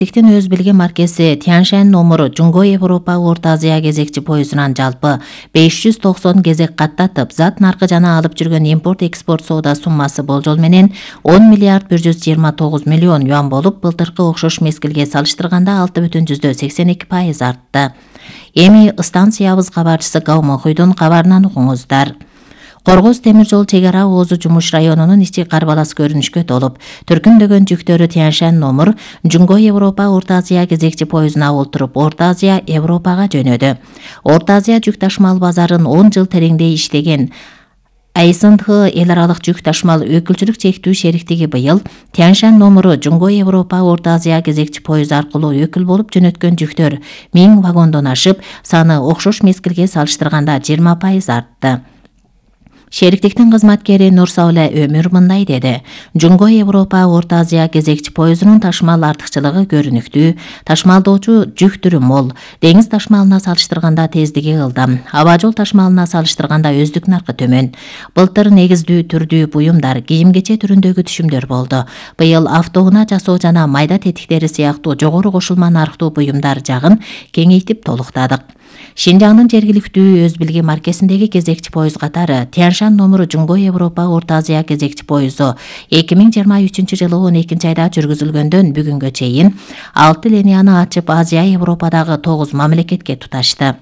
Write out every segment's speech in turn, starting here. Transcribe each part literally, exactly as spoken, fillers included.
Тиктин өз билген маркеси Тяньшань номуру Жуңго Европа Орта Азия кезекчи поездунан жалпы беш жүз токсон кезек каттатып, зат наркы жана алып жүргөн импорт-экспорт соода суммасы болжол менен он миллиард бир жүз жыйырма тогуз миллион юан болуп, былтыркы окшош мезгилге салыштырганда алты бүтүн жүздөн сексен эки пайыз артты. Эми станциябыз кабарчысы Гау Мохуйдун кабарынан угуңуздар. Коргоз темир жол чек ара Оозу Жумуш районунун ички карбалас көрүнүшкө толуп, түркүндөгөн жүктөрү Тяньшань номур Жуңго Европа Орта Азия кезекчи поездуна олтуруп, Орта Азия Европага жөнөдү. Орта Азия жүк ташмал базарын он жыл тереңдей иштеген эй эс эн тэ эл аралык жүк ташмал өкүлчүлүк чектүү шериктиги быйыл Тяньшань номуру Жуңго Европа Орта Азия кезекчи поезд аркылуу өкүл болуп жөнөткөн жүктөр миң вагондон ашып, саны окшош мезгилге салыштырганда жыйырма пайыз артты. Шериктиктин кызматкери Нурсауле Өмүр мындай деди. Жуңго Европа Орта Азия кезекчи поездунун ташмал артыкчылыгы көрүнүктүү, ташмалдоочу жүк түрү мол, деңиз ташмалына салыштырганда тездиги ылдам, аба жол ташмалына салыштырганда өздүк наркы төмөн. Былтыр негиздүү түрдүү буюмдар, кийим-кече түрүндөгү түшүмдөр болду. Быйыл автоунаа жасоо жана майда тетиктери сыяктуу жогору кошулма нарктуу буюмдар жагын кеңейтип толуктадык. Шинжаңдын жергиликтүү өз билги маркесиндеги кезекчи поезд катары Тяньшань номуру Жуңго Европа Орта Азия кезекчи поезду эки миң жыйырма үчүнчү жылы он экинчи айда жүргүзүлгөндөн бүгүнгө чейин алты линияны ачып Азия Европадагы тогуз мамлекетке туташты.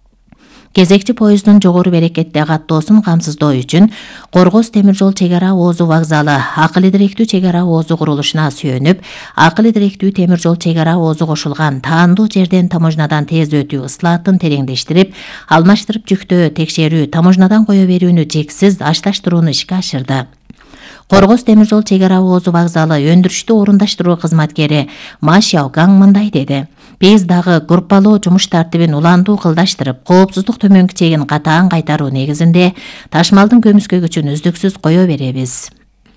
Кезекчи поезддун жогору берекетте каттоосун камсыздоо үчүн Коргоз темир жол чек ара Оозу вокзалы акыл идиректүү чек ара Оозу курулушуна сүйөнүп, акыл идиректүү темир жол чек ара Оозу кошулган таандуу жерден таможнядан тез өтүү ысылаатын тереңдештирип, алмаштырып жүктөө текшерүү, таможнядан кое берүүнү жексиз ашташтырууну ишке ашырды. Коргоз темир жол чек ара Оозу вокзалы өндүрүштү орундаштыруу кызматкери Ма Шяогаң мындай деди. Биз дагы группалоо жумуш тартибин уландуу кылдаштырып, коопсуздук төмөнкү чегин катаан кайтаруу негизинде ташмалдын көмүскөгүчүн үздүксүз кое беребиз.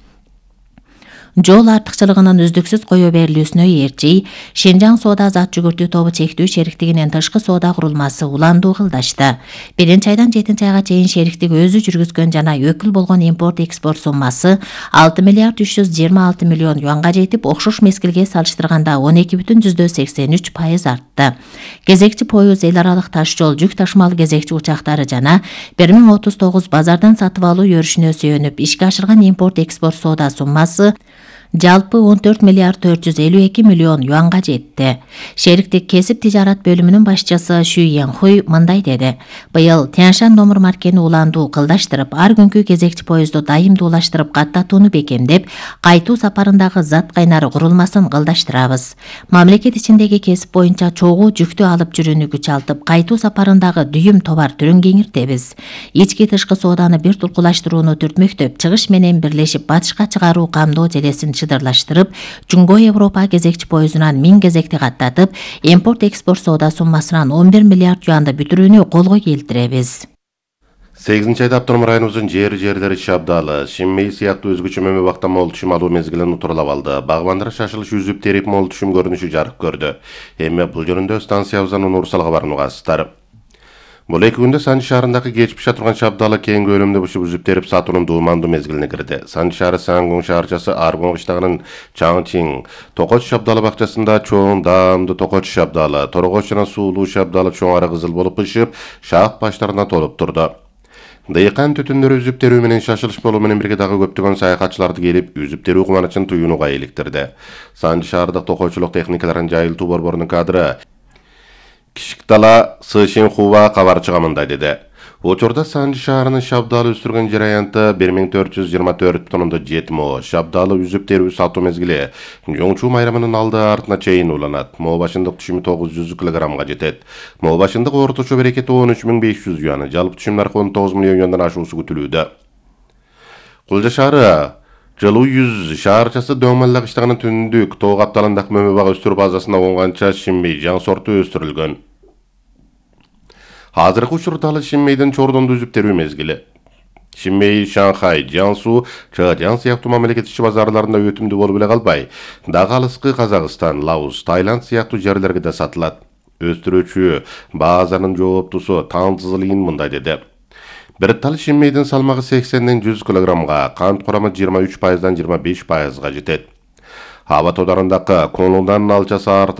Жол артыкчылыгынын үздүксүз кое берилүүсүнө ээрчи, Шинжаң соода зат жүгүртүү тобу чектүү шериктигинин тышкы соода курулмасы уландуу кылдашты. Биринчи айдан жетинчи айга чейин шериктик өзү жүргүзгөн жана өкүл болгон импорт-экспорт суммасы алты миллиард үч жүз жыйырма алты миллион юанга жетип, окшош мезгилге салыштырганда он эки бүтүн жүздөн сексен үч пайыз артты. Кезекчи поезд эл аралык таш жол жүк ташмал кезекчи учактары жана бир миң отуз тогуз базардан сатып алуу өрүшүнө сүйөнүп ишке ашырган импорт-экспорт соода суммасы жалпы он төрт миллиард төрт жүз элүү эки миллион юанга жетти. Шериктик кесип тижарат бөлүмүнүн башчысы Шүй Янхуй мындай деди. Быйыл Тяньшань номур маркени уландуу кылдаштырып, ар күнкү кезекчи поезду дайымдуулаштырып каттатууну бекемдеп, кайтуу сапарындагы зат кайнары курулмасын кылдаштырабыз. Мамлекет ичиндеги кесип боюнча чогуу жүктү алып жүрүүнү күчалтып, кайтуу сапарындагы дүйүм товар түрүн кеңиртебиз. Ички тышкы сооданы бир туркулаштырууну түртмөктөп, чыгыш менен бирлешип батышка чыгаруу камдоо желесин чыдырлаштырып, Жуңго Европа кезекчи поездунан миң кезекти каттатып, импорт-экспорт соода суммасынан он бир миллиард юанды бүтүрүүнү колго келтиребиз. сегизинчи айда автоном районубуздун жер жерлери Шабдалы, Шиммей сыяктуу өзгөчө мөмө бакта мол түшүм алуу мезгилин утурлап алды. Багбандар шашылыш үзүп терип мол түшүм көрүнүшү жарык көрдү. Эми бул жөнүндө станциябыздан Нурсал кабарын угасыздар. Бул эки күндө Санжы шаарындагы кечпише турган Шабдалы кең көлөмдө бушуп үзүп терип сатуунун дуумандуу мезгилине кирди. Санжы шаары Саңгоң шаарчасы Аргон кыштагынын Чаңчиң, Токоч Шабдалы бакчасында чоң даамдуу Токоч Шабдалы, Торгоч жана Суулуу Шабдалы чоң ара кызыл болуп ышып, шаак баштарына толуп турду. Дыйкан түтүндөрү үзүп терүү менен шашылыш болуу менен бирге дагы көптөгөн саякатчыларды келип, үзүп терүү кубанычын туюунуга иликтирди. Санжы шаардык токойчулук техникаларын жайылтуу борборунун кадры Кишиктала Сышин Хува кабарчыга мындай деди. Учурда Санжы шаарынын Шабдалы өстүргөн жер аянты бир миң төрт жүз жыйырма төрт тоннада жети мо. Шабдалы үзүп терүү сатуу мезгили Жоңчу майрамынын алды артына чейин уланат. Мо башындык түшүмү тогуз жүз килограммга жетет. Мо башындык орточо берекети он үч миң беш жүз юан, жалпы түшүм наркы он тогуз миллион юандан ашуусу күтүлүүдө. Кулжа шаары Жылуу жүз шаарчасы Дөңмөлла кыштагынын түндүк тоо капталындагы мөмө бак өстүрүү базасына оңганча Шиммей жаңы сорту өстүрүлгөн. Азыркы учурда ал Шиммейдин чордонду үзүп терүү мезгили. Шиммей, Шанхай, Жансу, Чжэцзян сыяктуу мамлекет ичи базарларында өтүмдүү болуп эле калбай, дагы алыскы Казакстан, Лаос, Таиланд сыяктуу жерлерге да сатылат. Өстүрүүчү базанын жооптусу Таңзылин мындай деди. Бир тал Шиммейдин салмагы сексенден жүз килограммга, кант курамы жыйырма үч пайыздан жыйырма беш пайызга жетет. Аба тоодарындагы Конлуңдун алчасы